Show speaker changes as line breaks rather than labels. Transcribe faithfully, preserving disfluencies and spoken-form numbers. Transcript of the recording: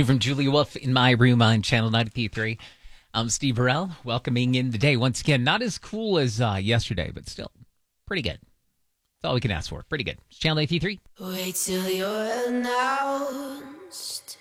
From Julia Wolf in my room on Channel ninety-three point three. I'm Steve Burrell, welcoming in the day. Once again, not as cool as uh, yesterday, but still pretty good. That's all we can ask for. Pretty good. It's Channel ninety-three point three.
Wait till you're announced.